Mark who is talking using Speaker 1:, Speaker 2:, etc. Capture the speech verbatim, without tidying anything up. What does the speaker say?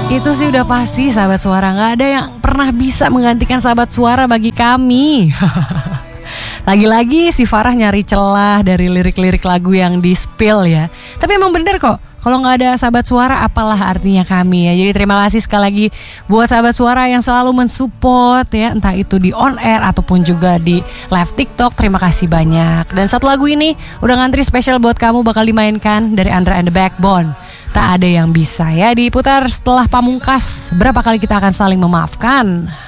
Speaker 1: Itu sih udah pasti sahabat suara. Gak ada yang pernah bisa menggantikan sahabat suara bagi kami. Lagi-lagi si Farah nyari celah dari lirik-lirik lagu yang di-spill ya. Tapi emang bener kok, kalau gak ada sahabat suara apalah artinya kami ya. Jadi terima kasih sekali lagi buat sahabat suara yang selalu mensupport ya, entah itu di on air ataupun juga di live TikTok. Terima kasih banyak. Dan satu lagu ini udah ngantri spesial buat kamu, bakal dimainkan dari Andra and the Backbone. Tak ada yang bisa ya, diputar setelah Pamungkas. Berapa kali kita akan saling memaafkan?